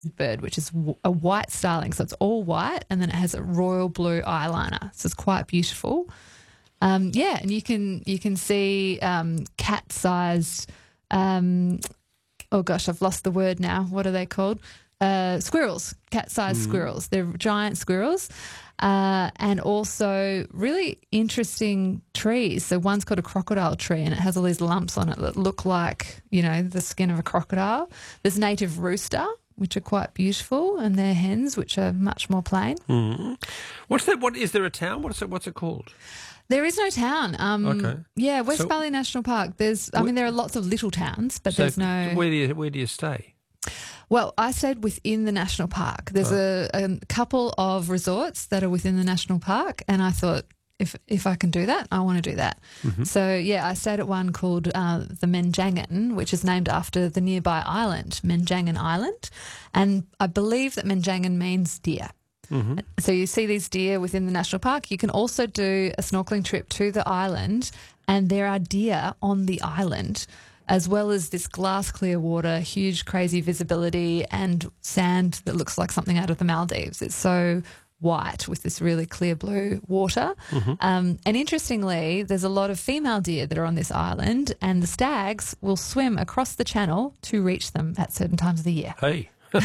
bird, which is a white starling. So it's all white, and then it has a royal blue eyeliner. So it's quite beautiful. And you can see cat-sized. Oh gosh, I've lost the word now. What are they called? Squirrels, cat-sized squirrels. They're giant squirrels. And also really interesting trees. So one's called a crocodile tree, and it has all these lumps on it that look like, the skin of a crocodile. There's native rooster, which are quite beautiful, and they're hens, which are much more plain. Mm. What's that? What is there a town? What's it called? There is no town. Okay. Yeah, West Bali National Park. There are lots of little towns, but there's no. Where do you stay? Well, I stayed within the national park. There's a couple of resorts that are within the national park, and I thought, if I can do that, I want to do that. Mm-hmm. So, I stayed at one called the Menjangan, which is named after the nearby island, Menjangan Island, and I believe that Menjangan means deer. Mm-hmm. So you see these deer within the national park. You can also do a snorkeling trip to the island, and there are deer on the island, as well as this glass clear water, huge crazy visibility, and sand that looks like something out of the Maldives. It's so white with this really clear blue water. Mm-hmm. And interestingly, there's a lot of female deer that are on this island, and the stags will swim across the channel to reach them at certain times of the year. Hey.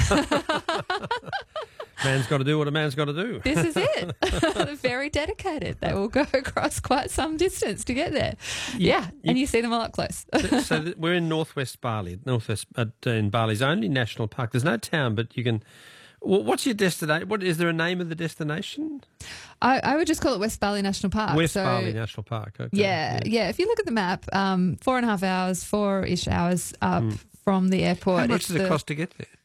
Man's got to do what a man's got to do. This is it. They're very dedicated. They will go across quite some distance to get there. And you see them all up close. So we're in northwest Bali, in Bali's only national park. There's no town, but you can. What's your destination? Is there a name of the destination? I would just call it West Bali National Park. West Bali National Park. Okay. Yeah. If you look at the map, 4.5 hours, 4-ish hours up from the airport. How much does it cost to get there?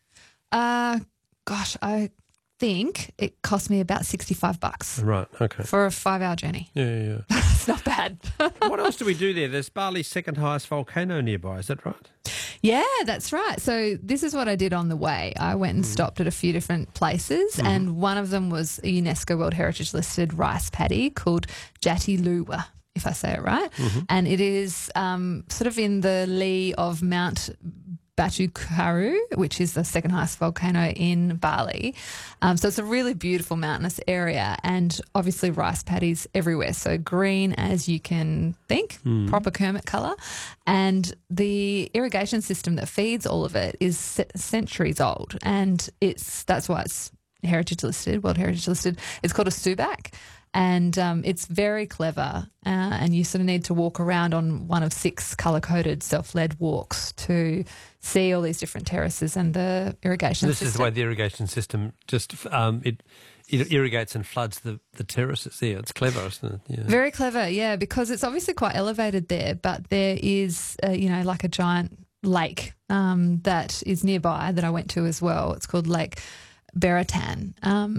I think it cost me about $65. Right, okay. For a 5-hour journey. Yeah. It's not bad. What else do we do there? There's Bali's second highest volcano nearby, is that right? Yeah, that's right. So this is what I did on the way. I went and stopped at a few different places, and one of them was a UNESCO World Heritage listed rice paddy called Jatiluwa, if I say it right. Mm-hmm. And it is sort of in the lee of Mount Batu Karu, which is the second highest volcano in Bali. So it's a really beautiful mountainous area, and obviously rice paddies everywhere. So green as you can think, proper Kermit colour. And the irrigation system that feeds all of it is centuries old, and that's why it's heritage listed, World Heritage listed. It's called a subak. And it's very clever, and you sort of need to walk around on one of 6 colour-coded self-led walks to see all these different terraces and the irrigation system. This is the way the irrigation system just it irrigates and floods the terraces there. It's clever, isn't it? Yeah. Very clever, yeah, because it's obviously quite elevated there, but there is, like a giant lake that is nearby that I went to as well. It's called Lake Beratan,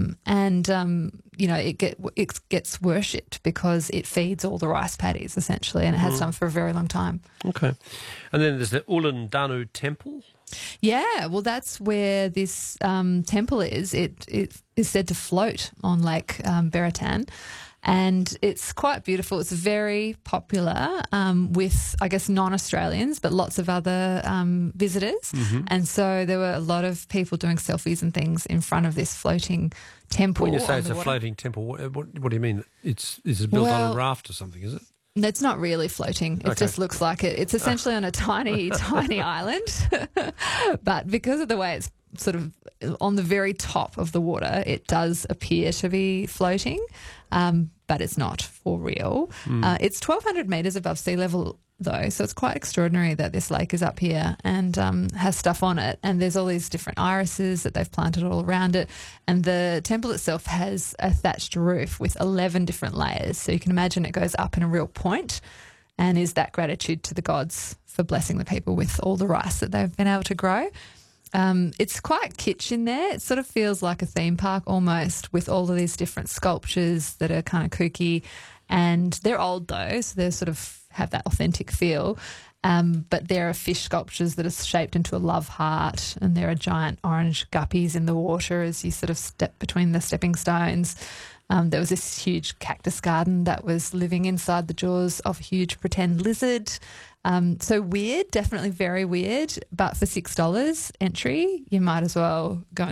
it gets worshipped because it feeds all the rice paddies essentially, and it has done for a very long time. Okay, and then there's the Ulan Danu Temple. Yeah, well, that's where this temple is. It is said to float on Lake Beratan. And it's quite beautiful. It's very popular with, I guess, non-Australians, but lots of other visitors. Mm-hmm. And so there were a lot of people doing selfies and things in front of this floating temple. When you say it's a floating temple, what do you mean? Is it built on a raft or something, is it? It's not really floating. It just looks like it. It's essentially on a tiny, tiny island. But because of the way it's sort of on the very top of the water, it does appear to be floating, but it's not for real. It's 1,200 metres above sea level, though, so it's quite extraordinary that this lake is up here and has stuff on it. And there's all these different irises that they've planted all around it. And the temple itself has a thatched roof with 11 different layers. So you can imagine it goes up in a real point, and is that gratitude to the gods for blessing the people with all the rice that they've been able to grow. It's quite kitsch in there. It sort of feels like a theme park almost, with all of these different sculptures that are kind of kooky, and they're old though, so they sort of have that authentic feel. But there are fish sculptures that are shaped into a love heart, and there are giant orange guppies in the water as you sort of step between the stepping stones. There was this huge cactus garden that was living inside the jaws of a huge pretend lizard. So weird, definitely very weird. But for $6 entry, you might as well go and